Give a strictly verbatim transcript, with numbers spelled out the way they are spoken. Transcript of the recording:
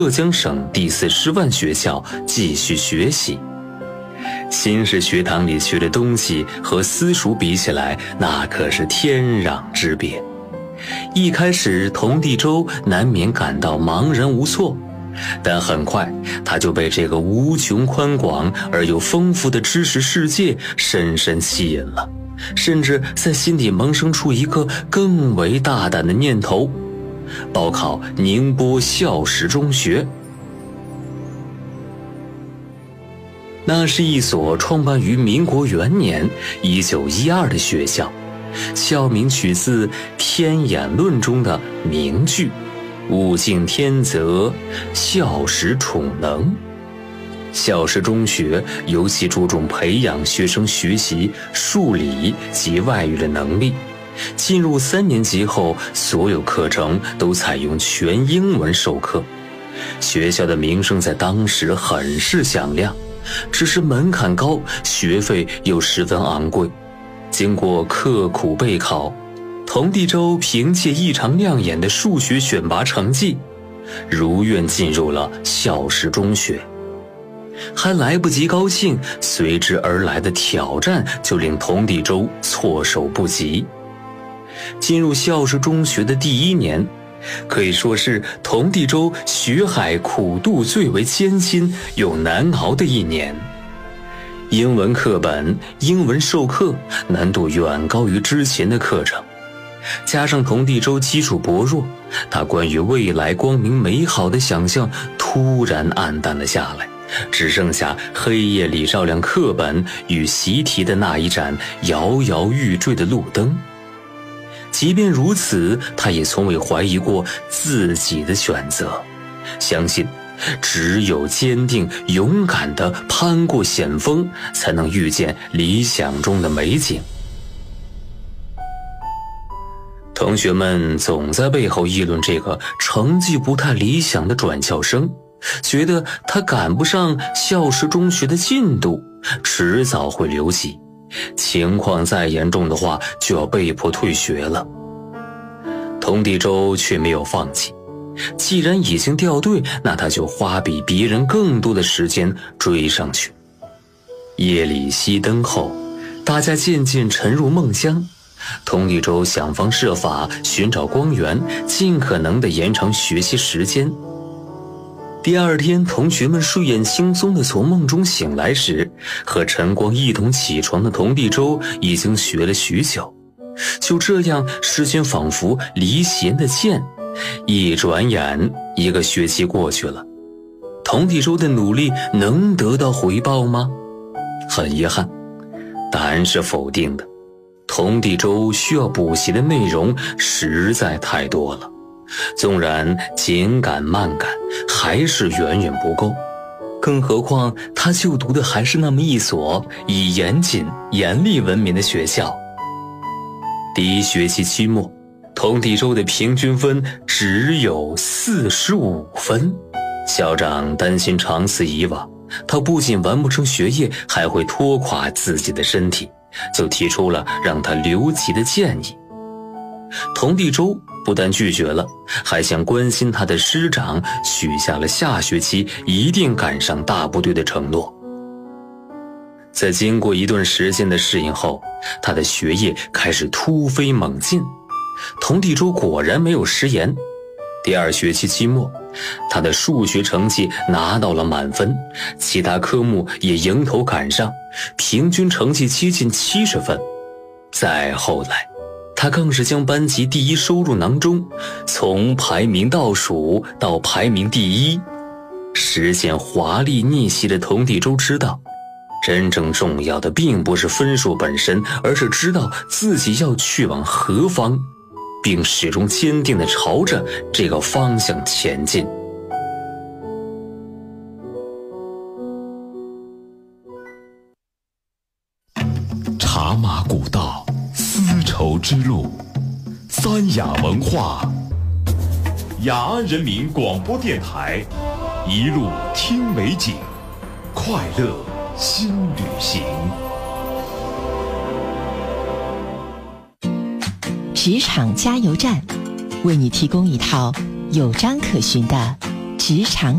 浙江省第四师范学校继续学习。新式学堂里学的东西和私塾比起来，那可是天壤之别。一开始童第周难免感到茫然无措，但很快他就被这个无穷宽广而又丰富的知识世界深深吸引了，甚至在心底萌生出一个更为大胆的念头：报考宁波孝实中学。那是一所创办于民国元年一九一二的学校，校名取自《天演论》中的名句：物竞天择，孝实宠能。孝实中学尤其注重培养学生学习数理及外语的能力。进入三年级后，所有课程都采用全英文授课。学校的名声在当时很是响亮，只是门槛高，学费又十分昂贵。经过刻苦备考，童第周凭借异常亮眼的数学选拔成绩，如愿进入了孝实中学。还来不及高兴，随之而来的挑战就令童第周措手不及。进入孝实中学的第一年，可以说是童第周学海苦度最为艰辛又难熬的一年。英文课本、英文授课难度远高于之前的课程，加上童第周基础薄弱，他关于未来光明美好的想象突然暗淡了下来，只剩下黑夜里照亮课本与习题的那一盏摇摇欲坠的路灯。即便如此，他也从未怀疑过自己的选择，相信只有坚定勇敢地攀过险峰，才能遇见理想中的美景。同学们总在背后议论这个成绩不太理想的转校生，觉得他赶不上孝实中学的进度，迟早会留级，情况再严重的话就要被迫退学了。童第周却没有放弃，既然已经掉队，那他就花比别人更多的时间追上去。夜里熄灯后，大家渐渐沉入梦乡，童第周想方设法寻找光源，尽可能地延长学习时间。第二天，同学们睡眼惺忪地从梦中醒来时，和晨光一同起床的童第周已经学了许久。就这样，时间仿佛离弦的箭，一转眼一个学期过去了。童第周的努力能得到回报吗？很遗憾，答案是否定的。童第周需要补习的内容实在太多了，纵然紧赶慢赶，还是远远不够。更何况他就读的还是那么一所以严谨严厉闻名的学校。第一学期期末，童第周的平均分只有四十五分。校长担心长此以往，他不仅完不成学业，还会拖垮自己的身体，就提出了让他留级的建议。童第周不但拒绝了，还向关心他的师长许下了下学期一定赶上大部队的承诺。在经过一段时间的适应后，他的学业开始突飞猛进。童第周果然没有食言，第二学期期末，他的数学成绩拿到了满分，其他科目也迎头赶上，平均成绩接近七十分。再后来，他更是将班级第一收入囊中，从排名倒数到排名第一。实现华丽逆袭的童第周知道，真正重要的并不是分数本身，而是知道自己要去往何方，并始终坚定地朝着这个方向前进。 茶马古道，丝绸之路，三雅文化，雅安人民广播电台，一路听美景，快乐新旅行。 职场加油站，为你提供一套有章可循的职时常